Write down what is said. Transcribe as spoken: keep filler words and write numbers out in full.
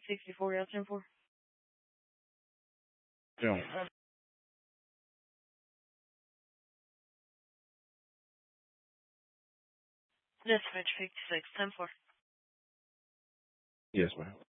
sixty-four L ten four. Film. Dispatch fifty-six ten four. Yes, ma'am.